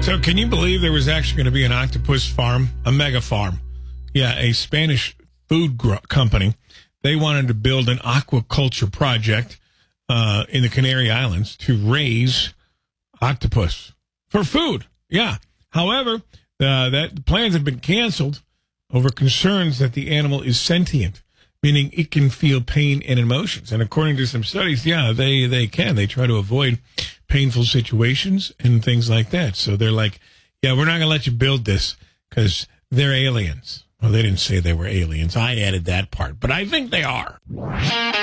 So can you believe there was actually going to be an octopus farm, a mega farm? Yeah, a Spanish food company. They wanted to build an aquaculture project in the Canary Islands to raise octopus for food. Yeah. However, the plans have been canceled over concerns that the animal is sentient, meaning it can feel pain and emotions. And according to some studies, yeah, they can. They try to avoid painful situations and things like that. So they're like, yeah, we're not going to let you build this because they're aliens. Well, they didn't say they were aliens. I added that part, but I think they are.